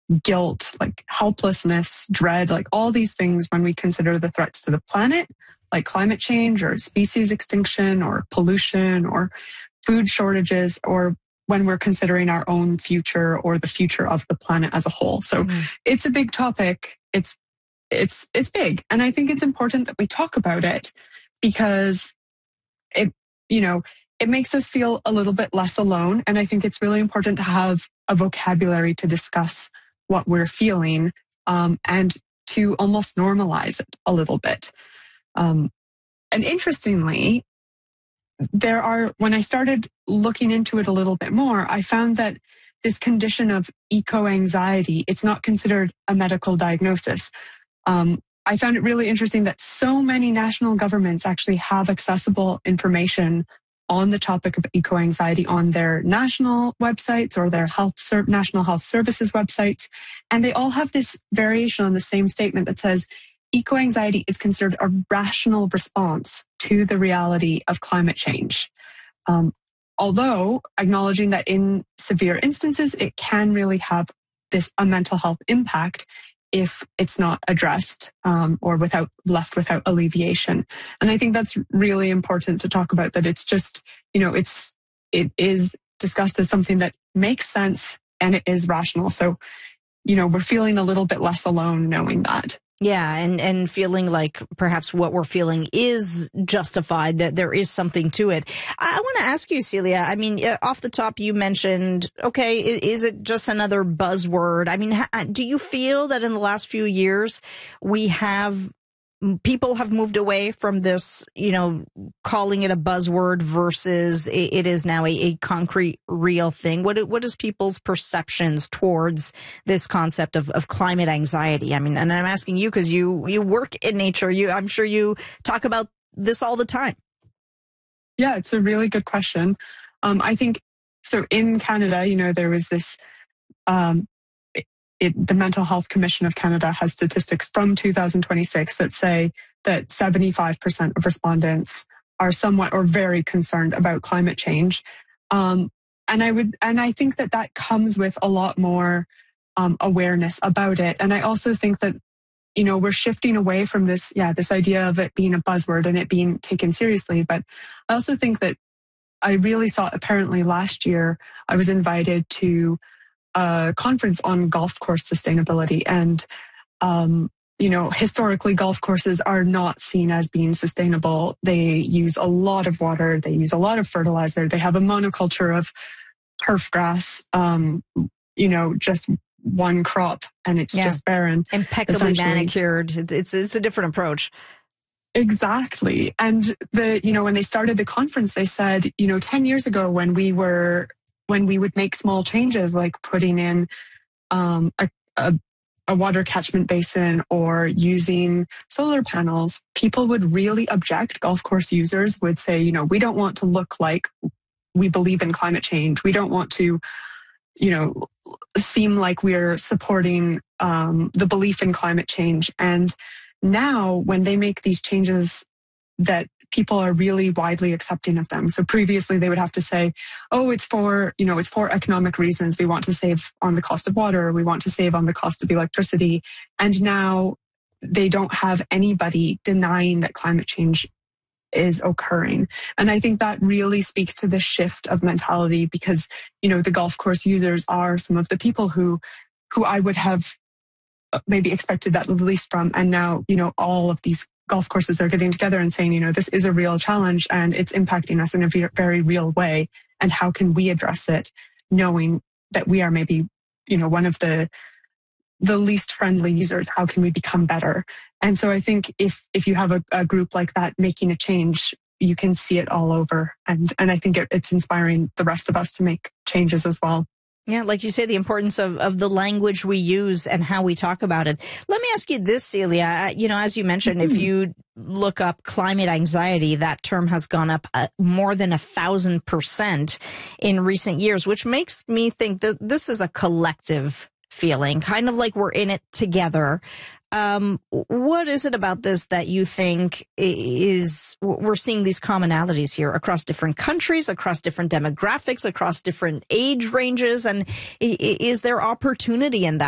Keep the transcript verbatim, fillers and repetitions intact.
guilt, like helplessness, dread, like all these things when we consider the threats to the planet, like climate change or species extinction or pollution or food shortages, or when we're considering our own future or the future of the planet as a whole. So mm. it's a big topic. It's, it's, it's big. And I think it's important that we talk about it because it, you know, it makes us feel a little bit less alone. And I think it's really important to have a vocabulary to discuss what we're feeling, um, and to almost normalize it a little bit. Um, and interestingly, there are, when I started looking into it a little bit more, I found that this condition of eco-anxiety, it's not considered a medical diagnosis. Um, I found it really interesting that so many national governments actually have accessible information on the topic of eco-anxiety on their national websites or their health ser- national health services websites. And they all have this variation on the same statement that says, eco-anxiety is considered a rational response to the reality of climate change. Um, although acknowledging that in severe instances, it can really have this a mental health impact if it's not addressed, um, or without left without alleviation. And I think that's really important to talk about, that it's just, you know, it's, it is discussed as something that makes sense and it is rational. So, you know, we're feeling a little bit less alone knowing that. Yeah, and, and feeling like perhaps what we're feeling is justified, that there is something to it. I, I want to ask you, Celia, I mean, off the top, you mentioned, okay, is, is it just another buzzword? I mean, ha, do you feel that in the last few years we have, people have moved away from this, you know, calling it a buzzword versus it, it is now a, a concrete, real thing? What what is people's perceptions towards this concept of, of climate anxiety? I mean, and I'm asking you because you you work in nature. You, I'm sure you talk about this all the time. Yeah, it's a really good question. Um, I think so. In Canada, you know, there was this. Um, It, the Mental Health Commission of Canada has statistics from two thousand twenty-six that say that seventy-five percent of respondents are somewhat or very concerned about climate change. Um, and I would, and I think that that comes with a lot more um, awareness about it. And I also think that, you know, we're shifting away from this, yeah, this idea of it being a buzzword and it being taken seriously. But I also think that I really saw, apparently last year, I was invited to a conference on golf course sustainability. And, um, you know, historically, golf courses are not seen as being sustainable. They use a lot of water. They use a lot of fertilizer. They have a monoculture of turf grass, um, you know, just one crop, and it's yeah. just barren. Impeccably manicured. It's, it's a different approach. Exactly. And the, you know, when they started the conference, they said, you know, ten years ago when we were when we would make small changes like putting in um, a, a, a water catchment basin or using solar panels, people would really object. Golf course users would say, you know, we don't want to look like we believe in climate change. We don't want to, you know, seem like we're supporting um, the belief in climate change. And now when they make these changes that people are really widely accepting of them. So previously they would have to say, oh, it's for, you know, it's for economic reasons. We want to save on the cost of water. We want to save on the cost of electricity. And now they don't have anybody denying that climate change is occurring. And I think that really speaks to the shift of mentality because, you know, the golf course users are some of the people who, who I would have maybe expected that least from. And now, you know, all of these golf courses are getting together and saying, you know, this is a real challenge and it's impacting us in a very real way. And how can we address it, knowing that we are maybe, you know, one of the the least friendly users? How can we become better? And so I think if if you have a, a group like that making a change, you can see it all over. And and I think it, it's inspiring the rest of us to make changes as well. Yeah, like you say, the importance of, of the language we use and how we talk about it. Let me ask you this, Celia. You know, as you mentioned, mm-hmm. if you look up climate anxiety, that term has gone up uh, more than a thousand percent in recent years, which makes me think that this is a collective feeling, kind of like we're in it together. Um, what is it about this that you think is, we're seeing these commonalities here across different countries, across different demographics, across different age ranges? And is there opportunity in that?